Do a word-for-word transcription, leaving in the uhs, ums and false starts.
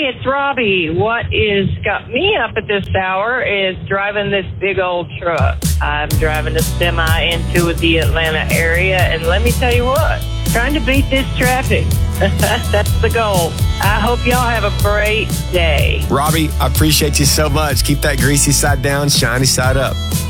Hey, it's Robbie. What is got me up at this hour is driving this big old truck. I'm driving a semi into the Atlanta area, and let me tell you what, trying to beat this traffic. That's the goal. I hope y'all have a great day. Robbie, I appreciate you so much. Keep that greasy side down, shiny side up.